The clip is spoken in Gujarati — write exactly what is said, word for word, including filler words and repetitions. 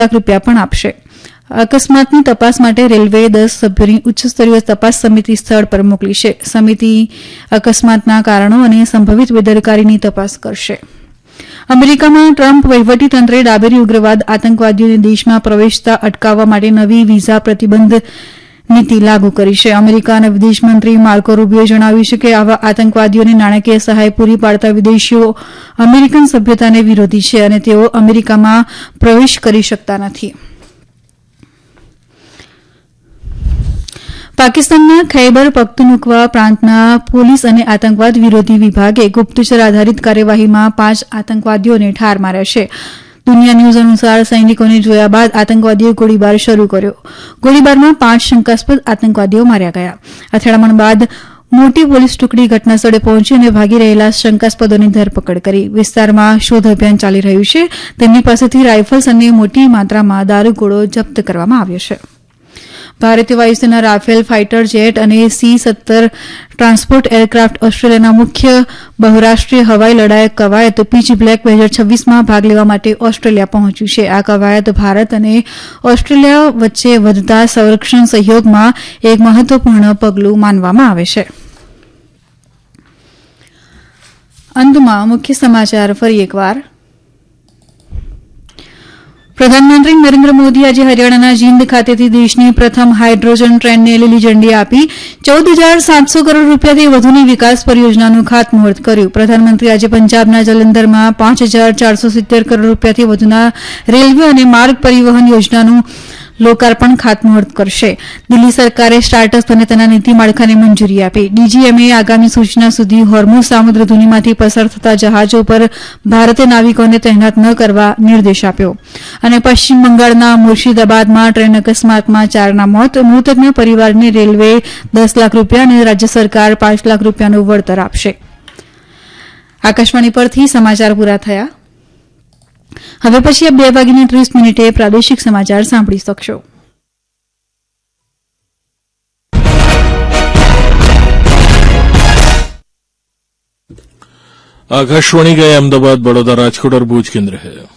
લાખ રૂપિયા પણ આપશે. અકસ્માતની તપાસ માટે રેલવેએ દસ સભ્યોની ઉચ્ચસ્તરીય તપાસ સમિતિ સ્થળ પર મોકલી છે. સમિતિ અકસ્માતના કારણો અને સંભવિત બેદરકારીની તપાસ કરશે. અમેરિકામાં ટ્રમ્પ વહીવટીતંત્રે ડાબેરી ઉગ્રવાદ આતંકવાદીઓને દેશમાં પ્રવેશતા અટકાવવા માટે નવી વિઝા પ્રતિબંધ નીતિ લાગુ કરી છે. અમેરિકાના વિદેશમંત્રી માર્કો રૂબિયોએ જણાવ્યું છે કે આવા આતંકવાદીઓને નાણાકીય સહાય પૂરી પાડતા વિદેશીઓ અમેરિકન સભ્યતાને વિરોધી છે અને તેઓ અમેરિકામાં પ્રવેશ કરી શકતા નથી. પાકિસ્તાનના ખૈબર પખ્તુનખ્વા પ્રાંતના પોલીસ અને આતંકવાદ વિરોધી વિભાગે ગુપ્તચર આધારિત કાર્યવાહીમાં પાંચ આતંકવાદીઓને ઠાર માર્યા છે. દુનિયા ન્યૂઝ અનુસાર સૈનિકોને જોયા બાદ આતંકવાદીઓએ ગોળીબાર શરૂ કર્યો. ગોળીબારમાં પાંચ શંકાસ્પદ આતંકવાદીઓ માર્યા ગયા. અથડામણ બાદ મોટી પોલીસ ટુકડી ઘટનાસ્થળે પહોંચી અને ભાગી રહેલા શંકાસ્પદોની ધરપકડ કરી. વિસ્તારમાં શોધ અભિયાન ચાલી રહ્યું છે. તેમની પાસેથી રાઇફલ્સ અને મોટી માત્રામાં દારૂગોળો જપ્ત કરવામાં આવ્યો છે. ભારતીય વાયુસેના રાફેલ ફાઇટર જેટ અને સી સત્તર ટ્રાન્સપોર્ટ એરક્રાફ્ટ ઓસ્ટ્રેલિયાના મુખ્ય બહુરાષ્ટ્રીય હવાઈ લડાયક કવાયત પીચ બ્લેક બે હજાર છવ્વીસમાં ભાગ લેવા માટે ઓસ્ટ્રેલિયા પહોંચ્યું છે. આ કવાયત ભારત અને ઓસ્ટ્રેલિયા વચ્ચે વધતા સંરક્ષણ સહયોગમાં એક મહત્વપૂર્ણ પગલું માનવામાં આવે છે. અંતમાં મુખ્ય સમાચાર ફરી એકવાર. પ્રધાનમંત્રી નરેન્દ્ર મોદી આજે હરિયાણાના જીંદ ખાતેથી દેશની પ્રથમ હાઇડ્રોજન ટ્રેનને લીલી ઝંડી આપી ચૌદ હજાર સાતસો કરોડ રૂપિયાથી વધુની વિકાસ પરિયોજનાનું ખાતમુહૂર્ત કર્યું. પ્રધાનમંત્રી આજે પંજાબના જલંધરમાં પાંચ હજાર ચારસો સિત્તેર કરોડ રૂપિયાથી વધુના રેલવે અને માર્ગ પરિવહન યોજનાનું લોકાર્પણ ખાતમુહૂર્ત કરશે. દિલ્હી સરકારે સ્ટાર્ટઅપ અને તેના નીતિ માળખાને મંજૂરી આપી. ડીજીએમએ આગામી સૂચના સુધી હોર્મુઝ સામુદ્રધુનીમાંથી પસાર થતા જહાજો પર ભારતીય નાવિકોને તહેનાત ન કરવા નિર્દેશ આપ્યો. અને પશ્ચિમ બંગાળના મુર્શિદાબાદમાં ટ્રેન અકસ્માતમાં ચારના મોત. મૃતકના પરિવારને રેલવે દસ લાખ રૂપિયા અને રાજ્ય સરકાર પાંચ લાખ રૂપિયાનું વળતર આપશે. આકાશવાણી પરથી સમાચાર પૂરા થયા. હવે પછી બે વાગીને ત્રીસ મિનિટે પ્રાદેશિક સમાચાર સાંભળી શકશો. आकाशवाणी का अहमदाबाद, बड़ौदा, राजकोट और भूज केंद्र है.